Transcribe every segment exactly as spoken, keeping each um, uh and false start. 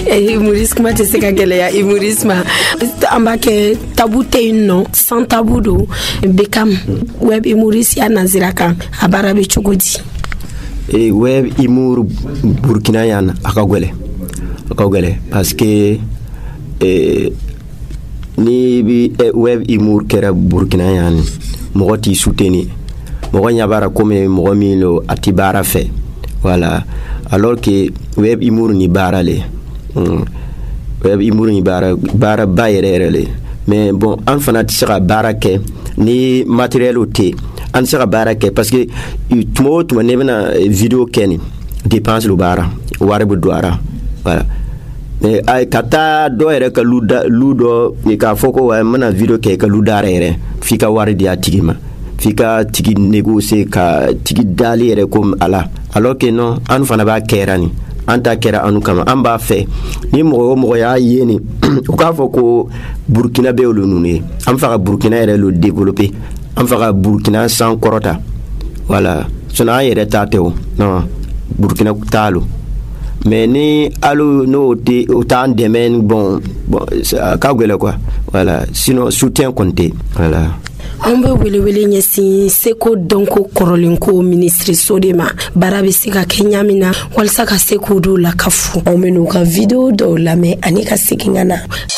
Humorisme kuma tɛ se ka gɛlɛya humorisme an b'a kɛ tabu tɛ yen nɔ sans tabu don Beckham web humoriste ya nazira kan a baara bɛ cogo di? E web humour Burkina yan a ka gɛlɛn a ka gɛlɛn parce que eh, ni bi web humour kɛra Burkina yan mɔgɔ t'i soutenir mɔgɔ ɲa b'ara comme mɔgɔ min lo a ti baara fɛ voilà alors que web humour ni baara le mm. web humour ni baara baara ba yɛrɛ yɛrɛ le mais bon an fana tɛ se ka baara kɛ ni matériel tɛ an tɛ se ka baara kɛ parce que tuma o tuma ne bɛna vidéo kɛ ni dépense lo baara wari bɛ don a la voilà mais ay ka taa dɔ yɛrɛ ka lu da lu dɔ k'a fɔ ko n bɛna vidéo kɛ ka lu da yɛrɛ f'i ka wari di a tigi ma f'i ka tigi négocier ka tigi dali yɛrɛ comme ala alors que non an fana b'a kɛra ni an ta kɛra anu kama an b'a fɛ ni mɔgɔ o mɔgɔ y'a ye ni u k'a fɔ ko Burkina bɛ olu ninnu ye an fɛ ka Burkina yɛrɛ lo développer an fɛ ka Burkina san kɔrɔta voilà sinon an yɛrɛ ta tɛ o non Burkina t'a lo mais ni alu no te o t'an dɛmɛ bon bon ka gɛlɛn quoi voilà sinon soutien kɔni tɛ voilà. An bɛ welewele ɲɛsin seko dɔnko kɔrɔlenko ministre de ma baara bɛ se ka kɛ ɲa min na walasa ka se k'u dɔw la ka fu anw bɛ n'u ka video dɔw lamɛn ani ka segin ka na.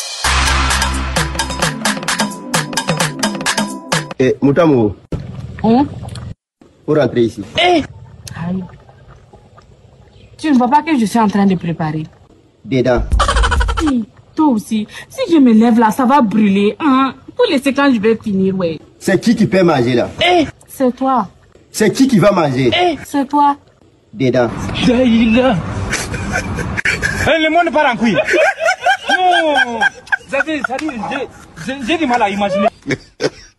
Eh, Moutamo. Hum? Pour rentrer ici. Eh! Aïe. Tu ne vois pas que je suis en train de préparer? Dedans. Oui, toi aussi. Si je me lève là, ça va brûler. Hein? Pour laisser quand je vais finir, ouais. C'est qui qui peut manger là? Eh! C'est toi. C'est qui qui va manger? Eh! C'est toi. Dedans. Daïla. Le monde part en couille. Non! J'ai du mal à imaginer.